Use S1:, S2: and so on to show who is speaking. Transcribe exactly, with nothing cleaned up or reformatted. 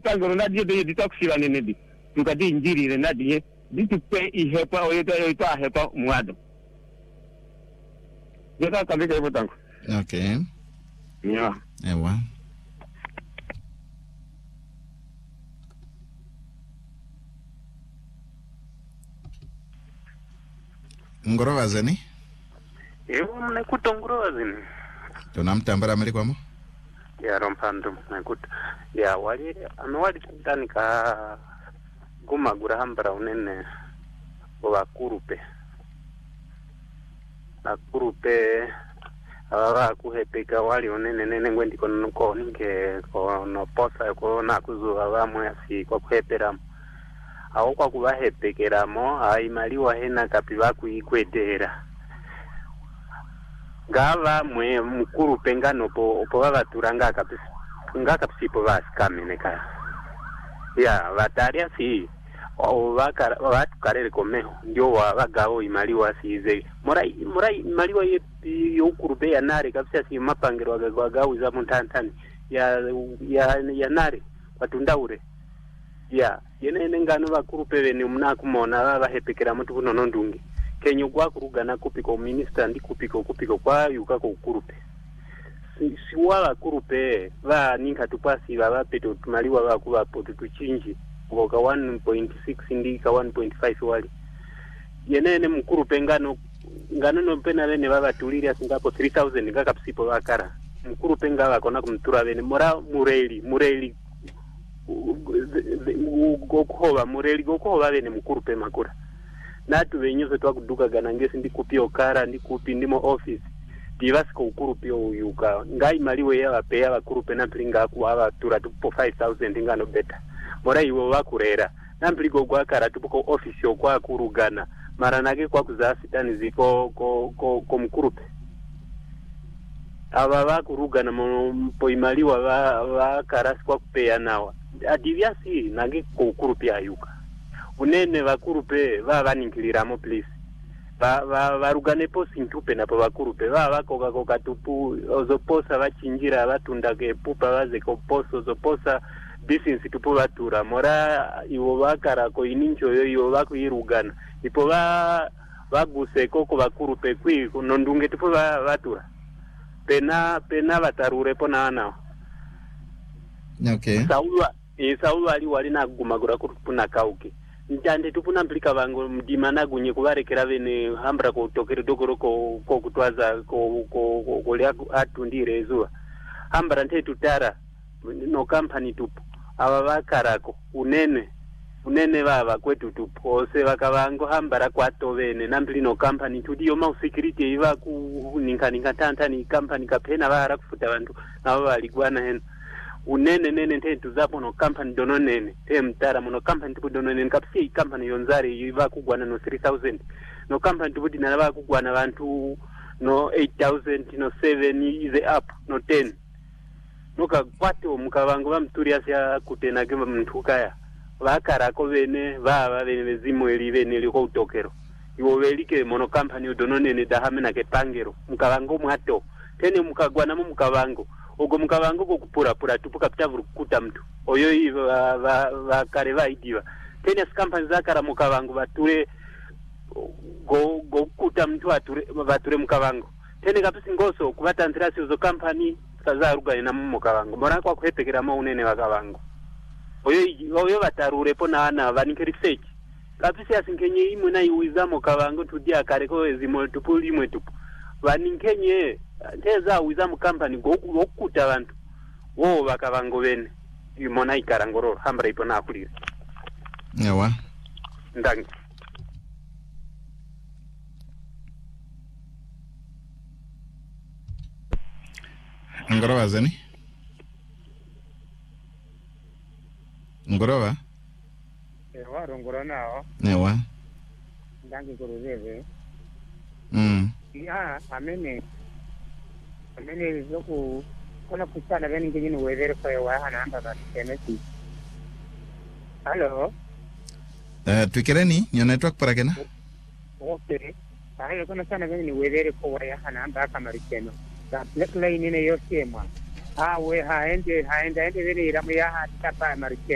S1: tangoro na dio de ditoxila ne ne tukadi injiri na die ditupe ihepa oyeto oyeto ahepa muado yota kambi ke botango.
S2: Okay.
S1: Yeah.
S2: Ewa. Ngorova zeni?
S3: Ewa mnaikuta ngorova zeni.
S2: Tunamtambara Amerika mo?
S3: Ya rompando mnaikuta. Ya wali amewali kutani ka guma gura hambara unene wa kurupe. Na kurupe awa kuhepeka wali unene nene ngwendi kono ko ninge kono posa ko na kuzu abamwe asi kwa kuhepera aho kwa kubahepekeramo ayimaliwa hena kapiba kuikwetera gava mwe mukuru pengano po po baturanga kapisi ngaka psipo baskamene ya bataria si o bakara bakarere komeho ndio wabagao imaliwa size morai morai imaliwa ye yokurupe ya nare kabisa si mapangero wagagao za muntantani ya ya ya nare watundaure ya yene ngano bakurupe bene mnakumona babahepekera mutu kuno nondungi kenyo gwa kurugana kupiko minister ndi kupiko kupiko kwa yuka ko kurupe si, si wala kurupe ba ninka tupasi baba peto tumaliwa ba kuba poto tuchinji ngoka one point six ndi ka one point five wali yenene mkurupe ngano ngano no pena bene baba tuliri asingapo three thousand ngaka psipo bakara mkurupe ngaba kona kumtura bene mora mureli mureli gokuhoba mureli gokuhoba bene mkurupe makura natu benyoze twakuduka gana ngesi ndi kupio kara ndi kupi ndimo office divasiko ukurupe oyuka ngai maliwe ya bapeya bakurupe nampiringa ku aba tura tupo five thousand ngano beta mora iwo bakurera nampirigo gwakara tupo office okwa kurugana mara nage kwa kuzasitani ziko ko ko, ko mkurupe aba bakurugana mpo imaliwa ba bakarasi kwa kupeya nawa adivyasi nage ko ukurupe ayuka unene bakurupe baba ninkiliramo please ba ba barugane po sintupe napo bakurupe baba koka koka tupu ozoposa bachinjira batundage pupa baze ko poso zoposa business tupu batura mora iwo bakara ko inincho yo yo bakuyirugana ipo ba baguse koko bakurupe kwi nondunge tupu batura pena pena batarure pona ana.
S2: Okay.
S3: Saulwa e Saulwa ali wali na gumagura kupuna kauke njande tupuna mplika bango mdimana gunye kubarekera bene hambra ko tokere dogoro ko ko kutwaza ko ko ko lya atundire zuwa hambra nte tutara no company tupu aba bakarako unene unene baba kwetu tupu ose bakabango hambra kwato bene nampli no company tudiyo ma security iba ku ninka ninka tantani company kapena bara kufuta bantu nabo baligwana hen unene nene ntentu zapo no company dono nene te mtara mono company tupu dono nene kapsi company yonzari iba kugwana no three thousand no company tupu dina ba kugwana bantu no eight thousand no seven is up no ten noka kwato mukabango bamturi asya kutena gema mntukaya bakara ko bene baba bene bezimweli bene liko utokero iwo belike mono company dono nene dahamena ke pangero mukabango mwato tene mukagwana mu mukabango ogo mukabango ko kupura pura tupuka pitavuru kukuta mtu oyo iva va va kareva idiva tena company zakara mukabango bature go go kukuta mtu ature bature mukabango tena kapisi ngoso kubatanzira sizo company kazaruga ina mukabango mora kwa kuhepekera ma unene bakabango oyo oyo batarure pona ana banike research kapisi asinkenye imwe na iwiza mukabango tudia kareko ezimo tupuli imwe tupu baninkenye teza wiza mu company gokukuta abantu wo bakabango bene imona ikarangoro hambra ipona akulira
S2: yawa
S3: ndangi
S2: ngorova zeni ngorova
S4: ewa rongora nao
S2: yawa
S4: ndangi koruzeve
S2: mm
S4: ya amene amene zoku kuna kusana bene ngini wezere kwa ya hana amba ba temesi hello
S2: eh tukireni your network para kena
S4: okay ayo kuna sana bene wezere kwa ya hana amba kama rikeno da black line ne yo sema ah we ha ende ha ende ende bene iramu ya ha tapa marike